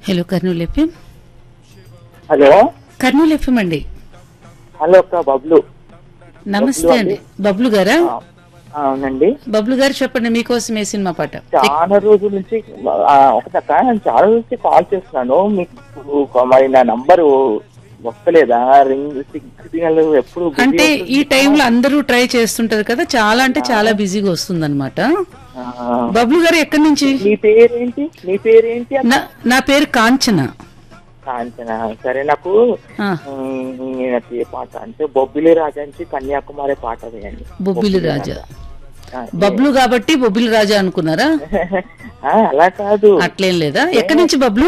Hello Kurnool FM. Hello Kurnool FM అండి. Hello అక్క, బబ్లు. నమస్తే అండి. బబ్లు గారా? అవునండి. బబ్లు గారు చెప్పండి, మీకోసం ఏ సినిమా పాట? చాలా రోజుల నుంచి ఒకటక్క, నేను చాలా రోజుల నుంచి కాల్ చేస్తున్నాను మీకు. మరి నా నంబరు వస్తలేదా? రింగ్ సిగ్నల్ ఎప్పుడు busy అంటే వస్తుంది. ఈ టైంలో అందరూ ట్రై చేస్తుంటారు కదా, చాలా అంటే చాలా బిజీగా వస్తుంది అనమాట. బబ్లు గారు ఎక్కడి నుంచి? మీ పేరేంటి అక్క? నా పేరు కాంచన. కాంచన. సరే, నాకు ఏ పాట అంటే బొబ్బిలి రాజా నుంచి కన్యాకుమారి పాట వేయండి. బొబ్బిలి రాజా. బబ్లు కాబట్టి బొబ్బిలి రాజా అనుకున్నారా? అలా కాదు. అట్లేం లేదా? ఎక్కడి నుంచి బబ్లు?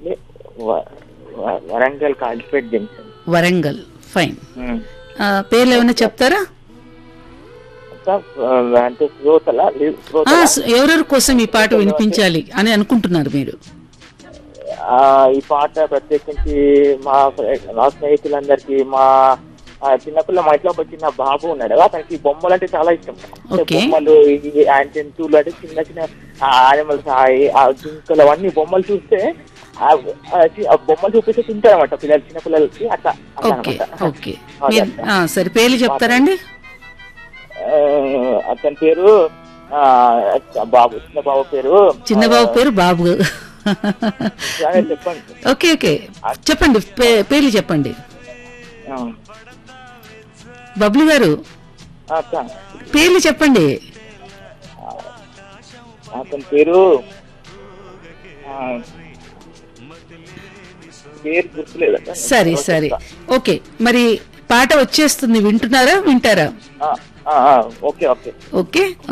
వరంగల్ కాజిపేట్ జంక్షన్. వరంగల్. ఫైన్. పేర్లు ఏమైనా చెప్తారా? అంటే ఎవరెవరి కోసం ఈ పాట వినిపించాలి అని అనుకుంటున్నారు మీరు? ఈ పాట ప్రత్యేకించి మా స్నేహితులందరికీ, మా చిన్నపిల్ల, మా ఇంట్లో ఒక చిన్న బాబు ఉన్నాడు, అతనికి బొమ్మలు అంటే చాలా ఇష్టం. బొమ్మలు, ఆయన జంతువులు అంటే చిన్న చిన్న యానిమల్స్, ఆ జింకలు అవన్నీ బొమ్మలు చూస్తే ఆ బొమ్మలు చూపిస్తే తింటారన్నమాట పిల్లలు, చిన్న పిల్లలకి అట్లా. సరే, పేర్లు చెప్తారండి? అతని పేరు బాబు. చిన్నబాబు పేరు బాబు. చెప్పండి. ఓకే, చెప్పండి, పేర్లు చెప్పండి. బబ్లు గారు పేర్లు చెప్పండి. అతని పేరు గుర్తులేదు. సరే, ఓకే. మరి పాట వచ్చేస్తుంది, వింటారా? ఓకే.